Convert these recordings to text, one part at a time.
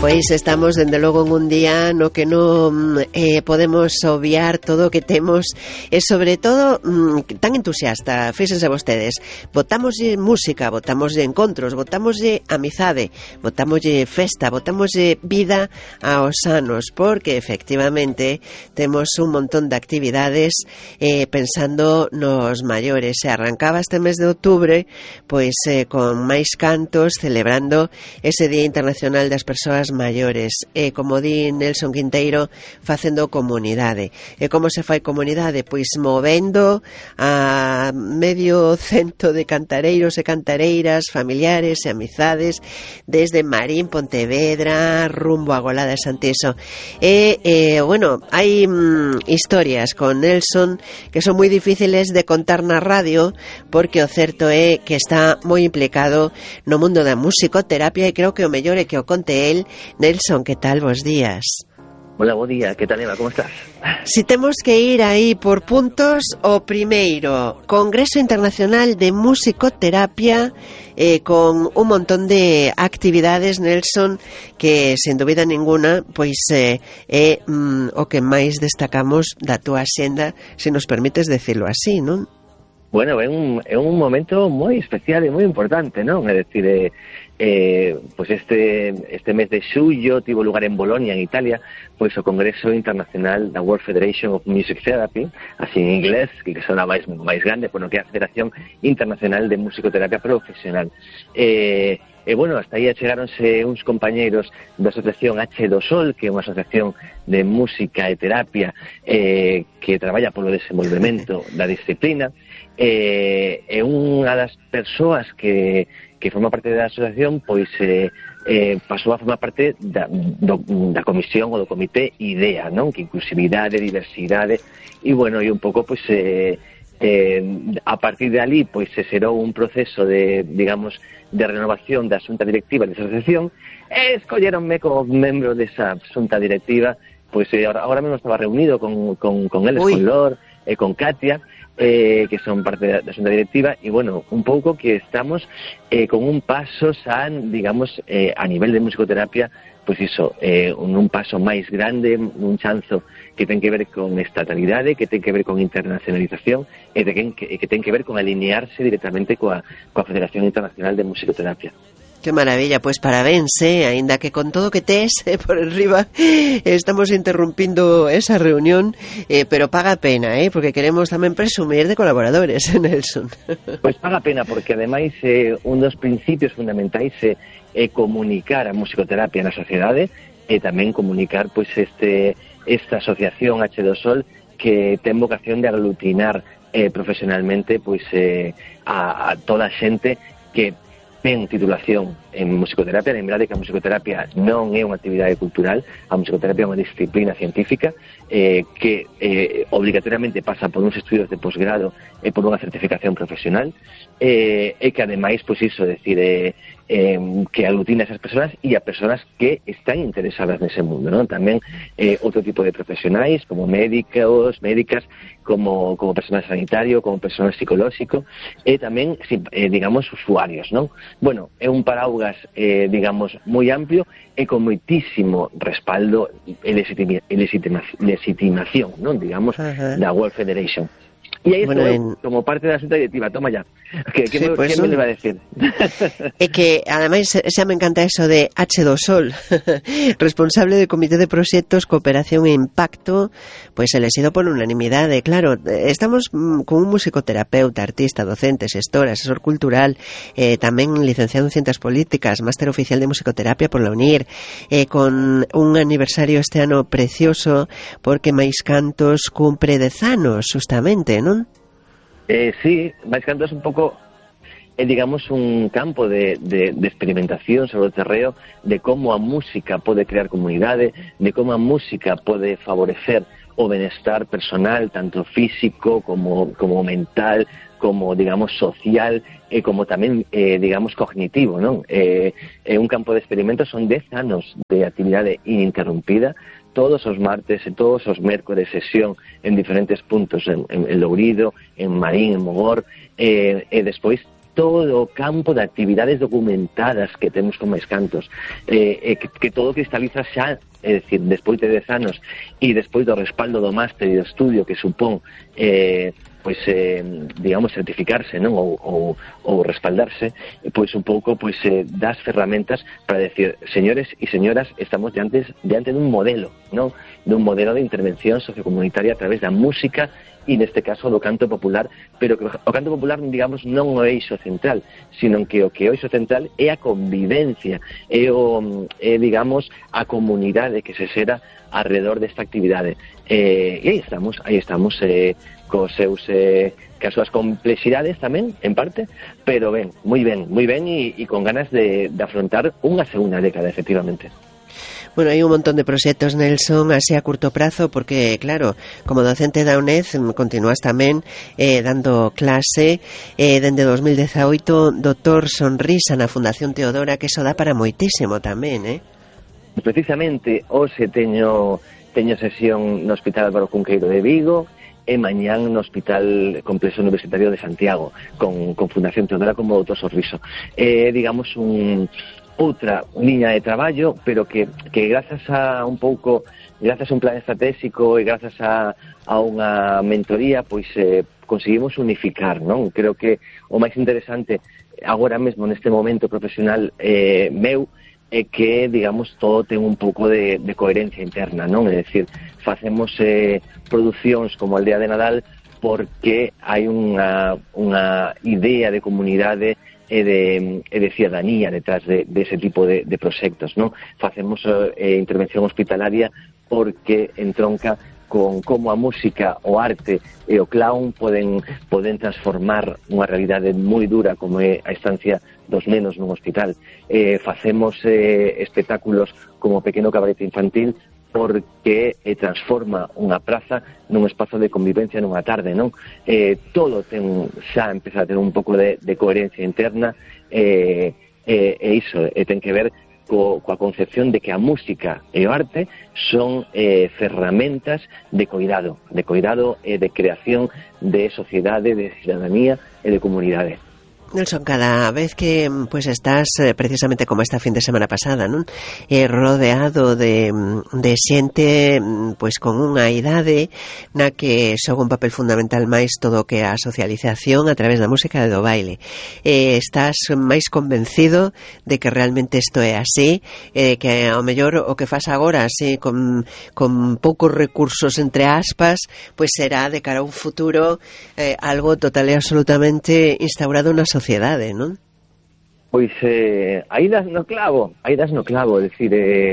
Pois estamos, dende logo, en un día no que non podemos obviar todo o que temos e, sobre todo, tan entusiasta. Fíxense vostedes, botámoslle música, botámoslle encontros, botámoslle amizade, botámoslle festa, botámoslle vida aos anos, porque, efectivamente, temos un montón de actividades pensando nos maiores. E arrancaba este mes de outubro, pois, con máis cantos, celebrando ese Día Internacional das Persoas maiores, e como di Nelson Quinteiro, facendo comunidade. E como se fai comunidade? Pois movendo a medio cento de cantareiros e cantareiras, familiares e amizades, desde Marín, Pontevedra, rumbo a Golada de Santiso. E, bueno, hai historias con Nelson que son moi difíciles de contar na radio, porque o certo é que está moi implicado no mundo da musicoterapia, e creo que o mellor é que o conte el. Nelson, que tal? Bos días. Hola, buen día. ¿Qué tal, Eva? ¿Cómo estás? Si temos que ir aí por puntos, o primeiro, Congreso Internacional de Musicoterapia, con un montón de actividades, Nelson, que, sen dúbida ninguna, pois é o que máis destacamos da túa xenda, se nos permites decirlo así, non? Bueno, é un momento moi especial e moi importante, non? É dicir, pois este mes de xullo tivo lugar en Bolonia, en Italia, pois o Congreso Internacional da World Federation of Music Therapy, así en inglés, que sona máis grande, bueno, que é a Federación Internacional de Musicoterapia Profesional. E bueno, hasta aí achegáronse uns compañeiros da asociación H2Sol, que é unha asociación de música e terapia que traballa polo desenvolvemento da disciplina, e unha das persoas que forma parte da asociación, pois pasou a formar parte da comisión ou do comité IDEA, non? Que inclusividade, diversidade, e bueno, e un pouco, pois, a partir de ali, pois, se xerou un proceso de, digamos, de renovación da xunta directiva desa asociación, e escolleronme como membro desa xunta directiva. Pois agora mesmo estaba reunido con eles, con Lor e con Katia, que son parte da xunta directiva, e bueno, un pouco que estamos con un paso xa, digamos, a nivel de musicoterapia, pois iso, un paso máis grande, un chanzo que ten que ver con estatalidade, que ten que ver con internacionalización, e que ten que ver con alinearse directamente coa Federación Internacional de Musicoterapia. Que maravilla, pois parabéns, aínda que con todo que tes por enriba estamos interrumpindo esa reunión, pero paga pena, porque queremos tamén presumir de colaboradores, Nelson. Pois paga pena, porque ademais un dos principios fundamentais é comunicar a musicoterapia na sociedade, e tamén comunicar pois esta asociación H2Sol, que ten vocación de aglutinar profesionalmente pois a toda a xente que ten titulación en musicoterapia. Lembrade que a musicoterapia non é unha actividade cultural, a musicoterapia é unha disciplina científica que obligatoriamente pasa por uns estudios de posgrado e por unha certificación profesional, e que ademais, pois iso, decir, que aglutina a esas persoas e a persoas que están interesadas nese mundo, non? Tamén outro tipo de profesionais, como médicos, médicas, como personal sanitario, como personal psicolóxico, e tamén, digamos, usuarios, non? Bueno, é un paraugas, digamos, moi amplio e con moitísimo respaldo e legitimación, non? Digamos, da World Federation. E aí bueno, como parte da xunta directiva, toma ya. Que sí, pues me le va a decir? É que, ademais, xa me encanta eso de H2Sol, responsable do Comité de Proxectos, Cooperación e Impacto, pois elexido por unanimidade. Claro, estamos con un musicoterapeuta, artista, docente, xestor, asesor cultural, tamén licenciado en Ciencias Políticas, máster oficial de musicoterapia por la UNIR, con un aniversario este ano precioso, porque máis cantos cumpre 10 anos, justamente, non? Sí, máis cantos un pouco, digamos, un campo de experimentación sobre o terreo de como a música pode crear comunidade, de como a música pode favorecer o benestar personal, tanto físico como mental, como, digamos, social, e como tamén, digamos, cognitivo, non? Un campo de experimentos, son 10 anos de actividade ininterrumpida, todos os martes e todos os mércores sesión en diferentes puntos, en Lourido, en Marín, en Mogor, e despois todo o campo de actividades documentadas que temos con Máis Cantos, que todo cristaliza xa, é dicir, despois de 10 anos e despois do respaldo do máster e do estudio que supón digamos, certificarse, non? Ou respaldarse, pois un pouco das ferramentas para decir, señores e señoras, estamos diante dun modelo, non? Dun modelo de intervención sociocomunitaria a través da música e neste caso do canto popular, pero que o canto popular, digamos, non o eixo central, sino que o eixo central é a convivencia, digamos, a comunidade que se xera alrededor desta actividade. E aí estamos, cos seus cas súas complexidades tamén, en parte, pero moi ben, e con ganas de afrontar unha segunda década, efectivamente. Bueno, hai un montón de proxectos, Nelson, así a curto prazo, porque, claro, como docente da UNED, continúas tamén dando clase dende 2018, Doutor Sonrisa na Fundación Teodora, que eso dá para moitísimo tamén, Precisamente, hoxe teño sesión no Hospital Álvaro Cunqueiro de Vigo, e mañán no Hospital Complexo Universitario de Santiago, con Fundación Teodora como Doutor Sorriso. Digamos, outra liña de traballo, pero que grazas a un plan estratégico e grazas a unha mentoría, pois conseguimos unificar, non? Creo que o máis interesante agora mesmo neste momento profesional meu é que, digamos, todo ten un pouco de coherencia interna, non? É dicir, facemos producións como Aldea de Nadal porque hai unha idea de comunidade e de cidadanía detrás de ese tipo de proxectos, non? Facemos intervención hospitalaria porque entronca con como a música, o arte e o clown poden transformar unha realidade moi dura como é a estancia dos nenos nun hospital. Facemos espectáculos como Pequeno Cabaret Infantil porque transforma unha praza nun espazo de convivencia nunha tarde, non? Todo xa empeza a ter un pouco de coherencia interna e iso, ten que ver coa concepción de que a música e o arte son ferramentas de cuidado e de creación de sociedade, de cidadanía e de comunidade. Nelson, cada vez que estás precisamente como esta fin de semana pasada, non? Rodeado de xente con unha idade na que xoga un papel fundamental máis todo o que é a socialización a través da música e do baile. Estás máis convencido de que realmente isto é así, que ao mellor o que faz agora así con poucos recursos entre aspas, pois será de cara a un futuro algo total e absolutamente instaurado na sociedade, non? Pois aí das no clavo, é dicir,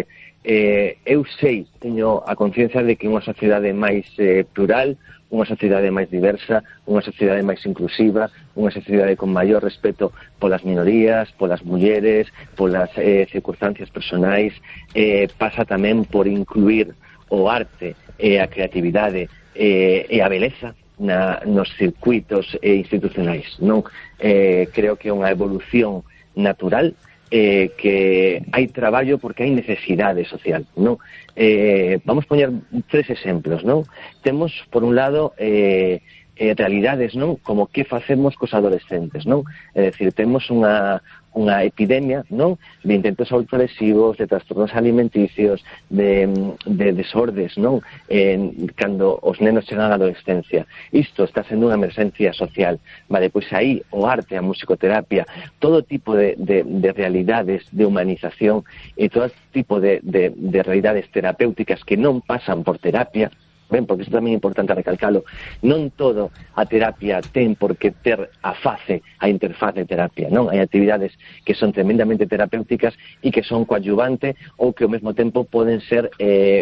eu sei, teño a conciencia de que unha sociedade máis plural, unha sociedade máis diversa, unha sociedade máis inclusiva, unha sociedade con maior respeto polas minorías, polas mulleres, polas circunstancias personais, pasa tamén por incluir o arte e a creatividade e a beleza nos circuitos institucionais, non? Creo que é unha evolución natural, que hai traballo porque hai necesidade social, non? Vamos poñer 3 exemplos, non? Temos, por un lado, realidades, non? Como que facemos cos adolescentes, non? É dicir, temos unha epidemia, non? De intentos autolesivos, de trastornos alimenticios, de desordes, non? Cando os nenos chegan á adolescencia. Isto está sendo unha emerxencia social. Vale, pois aí o arte, a musicoterapia, todo tipo de realidades de humanización e todo tipo de realidades terapéuticas que non pasan por terapia, porque isto tamén é importante recalcalo, non todo a terapia ten por que ter a interfaz de terapia, non? Hai actividades que son tremendamente terapéuticas e que son coadyuvante ou que ao mesmo tempo poden ser,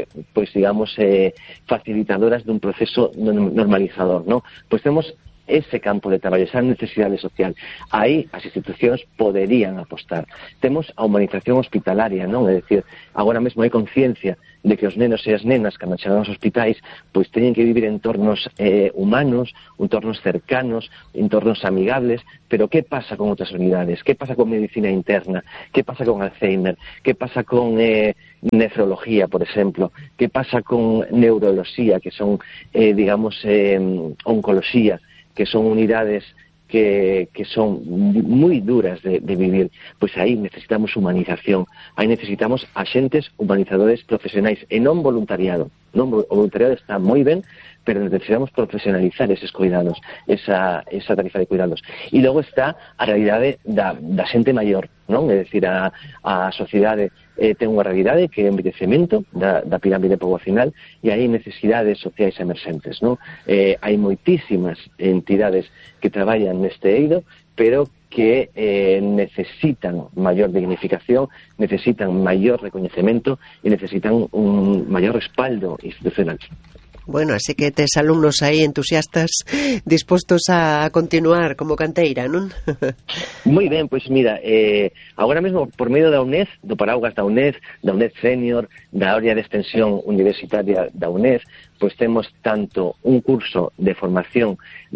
facilitadoras dun proceso normalizador, non? Pois temos ese campo de traballo, esa necesidade social. Aí as institucións poderían apostar. Temos a humanización hospitalaria, non? É dicir, agora mesmo hai conciencia de que os nenos e as nenas cando chegan aos hospitais pois teñen que vivir en entornos humanos, entornos cercanos, entornos amigables, pero que pasa con outras unidades? Que pasa con medicina interna? Que pasa con Alzheimer? Que pasa con nefrología, por exemplo? Que pasa con neuroloxía, que son, oncología, que son unidades que son moi duras de vivir, pois aí necesitamos humanización, aí necesitamos axentes humanizadores profesionais e non voluntariado. O voluntariado está moi ben, pero necesitamos profesionalizar eses cuidados, esa tarifa de cuidados. E logo está a realidade da xente maior, non? É dicir, a sociedade ten unha realidade que é o envellecemento da pirámide poboacional e hai necesidades sociais emerxentes, non? Hai moitísimas entidades que traballan neste eido, pero que necesitan maior dignificación, necesitan maior recoñecemento e necesitan un maior respaldo institucional. Bueno, así que tes alumnos aí entusiastas dispostos a continuar como canteira, non? Moi ben, pois mira, agora mesmo por medio da UNED, do paraugas da UNED Senior, da área de extensión universitaria da UNED, pois temos tanto un curso de formación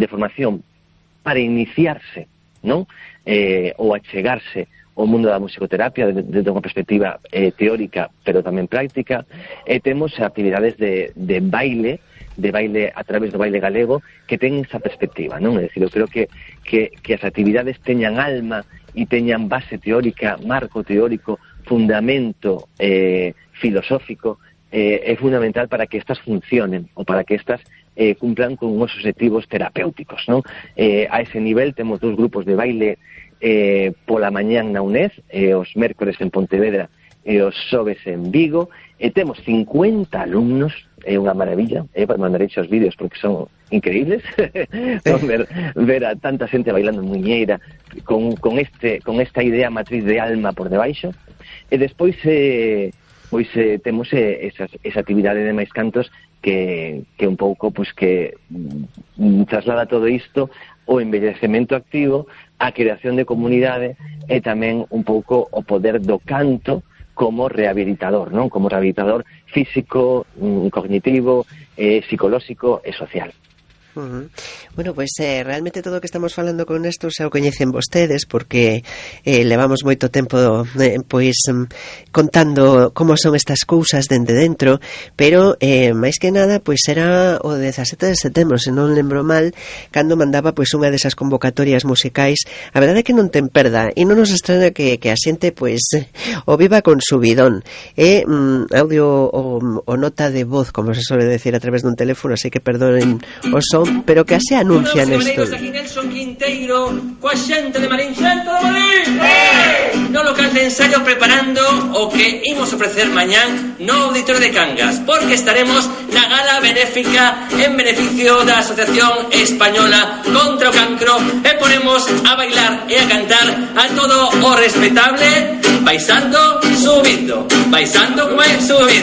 para iniciarse, non? Ou achegarse ao mundo da musicoterapia desde unha perspectiva teórica, pero tamén práctica, e temos actividades de baile a través do baile galego que ten esa perspectiva, non? É dicir, eu creo que as actividades teñan alma e teñan base teórica, marco teórico, fundamento filosófico, é fundamental para que estas funcionen ou para que estas cumplan con uns objetivos terapéuticos, non? A ese nivel temos 2 grupos de baile pola mañán na UNED, os mércores en Pontevedra e os xoves en Vigo, e temos 50 alumnos, é unha maravilla, mandarei os vídeos porque son increíbles, ver a tanta xente bailando muñeira con esta idea matriz de alma por debaixo, e despois temos esa actividade de máis cantos que un pouco que traslada todo isto o envellecemento activo, a creación de comunidade e tamén un pouco o poder do canto como rehabilitador, non? Como rehabilitador físico, cognitivo, psicolóxico e social. Bueno, pues realmente todo o que estamos falando con isto xa o coñecen vostedes porque levamos moito tempo contando como son estas cousas dende dentro, pero máis que nada era o 17 de setembro, se non lembro mal, cando mandaba unha desas convocatorias musicais. A verdade é que non ten perda e non nos extraña que a xente o viva con subidón. Audio o nota de voz, como se suele decir a través dun teléfono, así que perdonen o son, pero que se anuncian isto. Aquí Nelson Quinteiro, coa xente de Marín, xente de Marín. No local de ensayo preparando o que imos ofrecer mañán no Auditorio de Cangas, porque estaremos na gala benéfica en beneficio da Asociación Española contra o Cancro e ponemos a bailar e a cantar a todo o respetable baixando, subindo, baixando como é subindo.